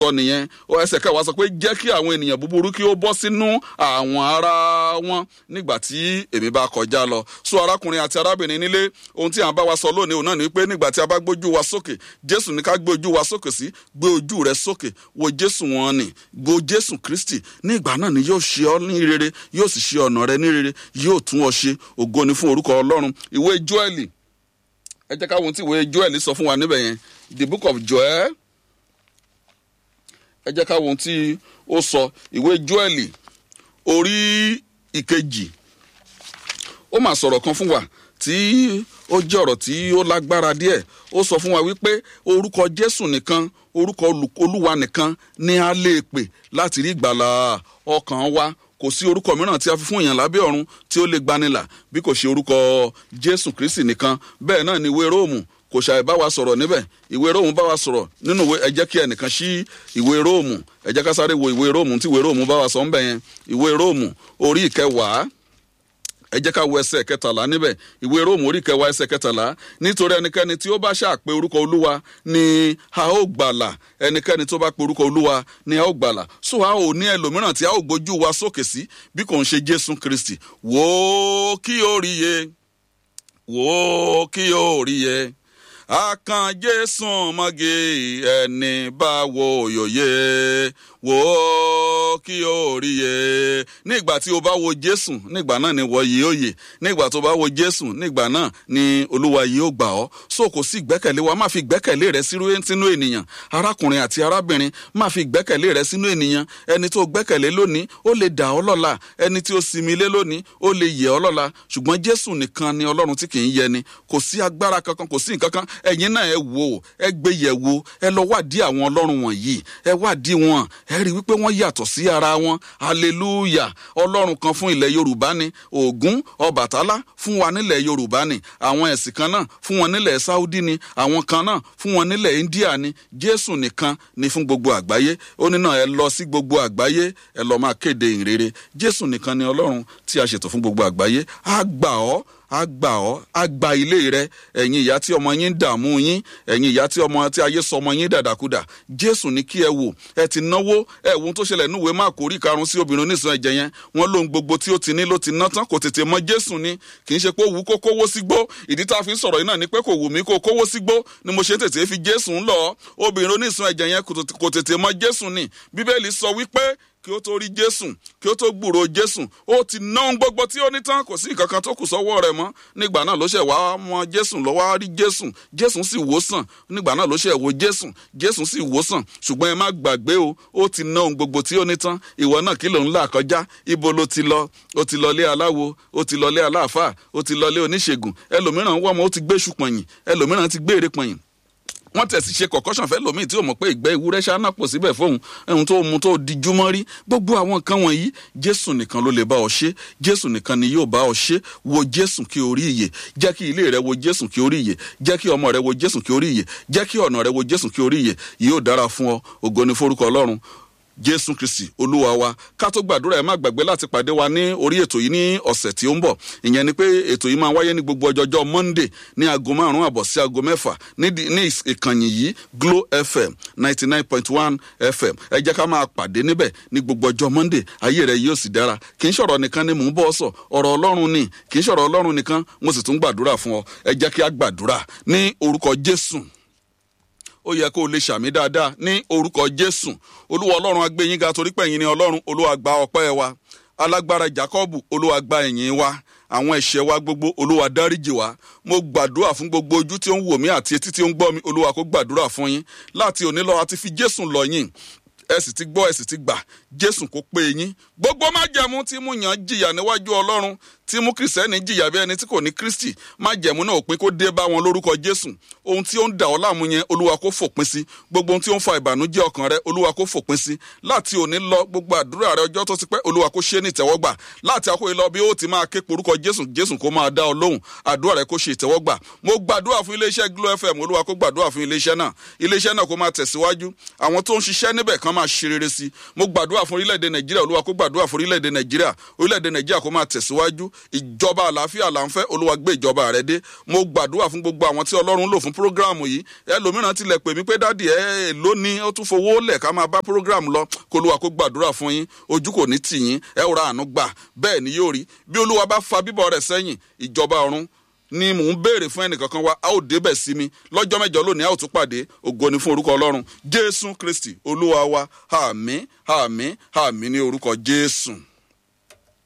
nìyẹn ẹsẹ̀ kẹwàá sọ pé jẹ́ kí àwọn ènìyàn búburú kí ó bọ́ sínú àwọn ara wọn nígbà tí èmi bá kọjá lọ. So arákùnrin àti arábìnrin nílé, ohun tí à ń bá wa sọ lónìí òun náà ni pé nígbà tí a bá gbójú wa sókè, Jésù ní ká gbé ojú wa sókè sí, gbé ojú rẹ sókè, wo Jésù wọn ni, wo Jésù Kristi. Ní ìgbà náà ni yóò ṣe ọ́ ní rere, yóò sì ṣe ọ̀nà rẹ ní rere, yóò tún ọ ṣe. Ògo ni fún orúkọ Ọlọ́run. Ìwé Jóẹ́lì, ẹ jẹ́ ká wo ohun tí ìwé Jóẹ́lì sọ fún wa níbẹ̀ yẹn. The book of Joel, ẹ jẹ́ ká wo ohun tí ó sọ. Ìwé Jóẹ́lì orí ìkejì, ó máa sọ̀rọ̀ kan fún wa tí ó jẹ́ ọ̀rọ̀ tí ó lágbára díẹ̀. Ó sọ fún wa wípé orúkọ Jésù nìkan, orúkọ Olúwa nìkan ni a lè pè láti rí ìgbàlà ọkàn wa. Kò sí orúkọ mìíràn tí a fi fún èèyàn lábẹ́ ọ̀run tí ó lè gbanilà bí kò ṣe orúkọ Jésù Kristi nìkan. Bẹ́ẹ̀ náà ni ìwé Róòmù kò ṣàì bá wa sọ̀rọ̀ níbẹ̀. Ìwé Róòmù bá wa sọ̀rọ̀ nínú ìwé, ẹ jẹ́ kí ẹnìkan ṣí ìwé Róòmù, ẹ jẹ́ ká sáré wo ìwé Róòmù tí ìwé Róòmù bá wa sọ ńbẹ̀ yẹn. Ìwé Róòmù orí ìkẹwàá, ẹ jẹ́ ká wo ẹsẹ̀ kẹtàlá níbẹ̀. Ìwé Róòmù orí ìkẹwàá ẹsẹ̀ kẹtàlá. Nítorí ẹnikẹ́ni tí ó bá ṣàpè orúkọ Olúwa ni a ó gbàlà. Ẹnikẹ́ni tó bá pe orúkọ Olúwa ni a ó gbàlà. So a ò ní ẹlòmíràn tí a ó gbójú wa sókè sí bí kò ń ṣe Jésù Kristi. Wò ó kí ó rí yẹ, wò ó kí ó rí yẹ, akàn Jésù mọ́gẹ́ ẹni bá wo òyòyè, wò ó kí ó rí yẹ. Nígbà tí o bá wo Jésù, nígbà náà ni wọ́n yìí ó yè. Nígbà tó bá wo Jésù, nígbà náà ni Olúwa yìí ó gbà ọ́. So kò sí ìgbẹ́kẹ̀lé wa, má fi ìgbẹ́kẹ̀lé rẹ sínú ènìyàn. Arákùnrin àti arábìnrin, má fi ìgbẹ́kẹ̀lé rẹ sínú ènìyàn. Ẹni tó gbẹ́kẹ̀lé lónìí, ó lè dà ọ́ lọ́la. Ẹni tí ó sinmi lé lónìí, ó lè yẹ̀ ọ́ lọ́la. Ṣùgbọ́n Jésù nìkan ni Ọlọ́run tí kì í yẹni. Kò sí agbára kankan, kò sí nǹkan kan. Ẹ̀yin náà ẹ wò, ẹ gbé yẹ̀ wò, ẹ lọ wádìí àwọn Ọlọ́run wọ̀nyí. Ẹ wádìí wọn, ẹ rí wípé wọ́n yàtọ̀ sí ara wọn. Hallelujah. Ọlọ́run kan fún ilẹ̀ Yorùbá ni, Ògún, Ọbàtálá fún wa nílẹ̀ Yorùbá ni, àwọn ẹ̀sìn kan náà fún wọn nílẹ̀ Saudi ni, àwọn kan náà fún wọn nílẹ̀ India ni. Jésù nìkan ni fún gbogbo àgbáyé. Ó ní náà ẹ lọ sí gbogbo àgbáyé, ẹ lọ máa kéde ìrere. Jésù nìkan ni Ọlọ́run tí a ṣètò fún gbogbo àgbáyé. Á gbà ọ́, á gbà ọ́, á gba ilé rẹ. Ẹ̀yin ìyá tí ọmọ yín ń dààmú yín, ẹ̀yin ìyá tí ayé sọ ọmọ yín dàdàkudà, Jésù ní kí ẹ wò. Ẹ ti náwó, ẹ wo ohun tó ṣẹlẹ̀ níwèé Máàkù orí 5 sí obìnrin oníṣàn ẹ̀jẹ̀ yẹn. Wọ́n lóhun gbogbo tí ó ti ní ló ti ná tán, kò tètè mọ Jésù ni. Kì í ṣe pé ó wù kó kówó sígbó. Ìdí tá a fi ń sọ̀rọ̀ yìí náà ni pé kò wù mí kó kówó sígbó ni mo ṣe tètè fi Jésù ń lọ. Obìnrin oníṣàn ẹ̀jẹ̀ yẹn kò tètè mọ Jésù ni. Bíbélì sọ wípé kí ó tó rí Jésù, kí ó tó gbúròó Jésù, ó ti ná ohun gbogbo tí ó ní tán, kò sí nǹkan kan tó kù sọ́wọ́ rẹ̀ mọ́. Nígbà náà ló ṣe wá mọ Jésù, ló wá rí Jésù, Jésù sì wòsàn. Nígbà náà ló ṣe wo Jésù, Jésù sì wòsàn. Ṣùgbọ́n ẹ má gbàgbé o, ó ti ná ohun gbogbo tí ó ní tán. Ìwọ náà kí ló ń là kọjá? Ibo ló ti lọ? Ó ti lọlé aláwo, ó ti lọlé aláàfáà, ó ti lọlé oníṣègùn. Ẹlòmíràn wọ́n mọ́, ó ti gbé ṣùpọ̀yìn, ẹlòmíràn ti gbé ère pọ̀yìn. Wọ́n tẹ̀sí ṣe kọ̀kọ́ṣàn fẹ́ lómi tí ó mọ̀ pé ìgbẹ́ ewúrẹ́ ṣáná pò síbẹ̀ fóun, ohun tó mu tó dijúmọ́ rí. Gbogbo àwọn nǹkan wọ̀nyí Jésù nìkan ló lè bá ọ ṣe. Jésù nìkan ni yóò bá ọ ṣe. Wo Jésù kí o rí ìyè. Jẹ́ kí ilé rẹ wo Jésù kí o rí ìyè. Jẹ́ kí ọmọ rẹ wo Jésù kí o rí ìyè. Jẹ́ kí ọ̀nà rẹ wo Jésù kí o rí ìyè. Yóò dára fún ọ. Ògo ni forúkọ Ọlọ́run. Jésù Kristi Olúwa wa. Ká tó gbàdúrà, ẹ má gbàgbé láti pàdé wa ní orí ètò yìí ní ọ̀sẹ̀ tí ó ń bọ̀. Ìyẹn ni pé ètò yìí máa wáyé ní gbogbo ọjọ́jọ́ Monday ní aago 5:30 sí aago 6 ní ìkànnì yìí Glo FM 99.1 FM. Ẹ jẹ́ ká máa pàdé níbẹ̀ ní gbogbo ọjọ́ Monday. Ayé rẹ yóò sì dára. Kì í ṣọ̀rọ̀ nìkan ni mò ń bọ́ sọ, ọ̀rọ̀ Ọlọ́run ni. Kì í ṣọ̀rọ̀ Ọlọ́run nìkan, mo sì tún gbàdúrà fún ọ. Ẹ jẹ́ kí a gbàdúrà ní orúkọ Jésù. Ó yẹ kó o lè ṣàmì dáadáa ní orúkọ Jésù. Olúwa Ọlọ́run, a gbé yín ga torí pé ẹ̀yin ni Ọlọ́run. Olúwa gba ọpẹ́ wa. Alágbára Jákọ́bù, Olúwa gba ìyìn wa. Àwọn ẹ̀ṣẹ̀ wa gbogbo, Olúwa dáríjì wa. Mo gbàdúrà fún gbogbo ojú tí ó ń wò mí àti etí tí ó ń gbọ́ mi. Olúwa kó gbàdúrà fún yín. Láti òní lọ, a ti fi Jésù lọ̀ yín. Ẹ sì ti gbọ́, ẹ sì ti gbà. Jésù kó pé yín. Gbogbo májẹ̀mú tí mú yàn jìyà níwájú Ọlọ́run, tí mú Kristẹni jìyà bí ẹni tí kò ní Kristi, májẹ̀mú náà òpin kó dé bá wọn lórúkọ Jésù. Ohun tí ó ń dà ọ́ láàmú yẹn, Olúwa kó fòpin sí. Gbogbo ohun tí ó ń fa ìbànújẹ́ ọkàn rẹ, Olúwa kó fòpin sí. Láti òní lọ, gbogbo àdúrà rẹ ọjọ́ tó ti pẹ́, Olúwa kó ṣe ní ìtẹ́wọ́gbà. Láti àkókò lọ bí ó ti máa ké porúkọ Jésù, Jésù kó máa dá ọ lóhùn. Àdúrà rẹ kó ṣe ìtẹ́wọ́gbà. Mo gbàdúrà fún iléeṣẹ́ Glo FM, Olúwa kó gbàdúrà fún iléeṣẹ́ náà. Iléeṣẹ́ náà kó máa tẹ̀síwájú. Àwọn tó ń ṣiṣẹ́ níbẹ̀ kan máa ṣe rere sí. Mo gbàdúrà fún orílẹ̀-èdè Nàìjíríà, Olúwa kó gbàdúrà fún orílẹ̀-èdè Nàìjíríà. Orílẹ̀-èdè Nàìjíríà kó máa tẹ̀síwájú. ìjọba àlàáfíà là ń fẹ́, olúwa gbé ìjọba rẹ dé. Mo gbàdúrà fún gbogbo àwọn tí ọlọ́run lò fún prógráàmù yìí. Ẹlòmíràn tilẹ̀ pè mí pé dádì lónìí ó tún fowó lẹ̀ ká máa bá prógráàmù lọ, kó olúwa kó gbàdúrà fún yín, ojú kò ní tì yín, ẹ ò ra àánú gbà. Bẹ́ẹ̀ ni yóò rí. Bí olúwa bá fa bíbọ̀ rẹ̀ sẹ́yìn, ìjọba ọ̀run ni mò ń béèrè fún ẹnìkankan wa, a ó débẹ̀ sí mi lọ́jọ́ mẹ́jọ lónìí, a ó tún pàdé. Ògo ni fún orúkọ ọlọ́run. Jésù Kristi olúwa wa. Àmín, àmín, àmín ní orúkọ Jésù.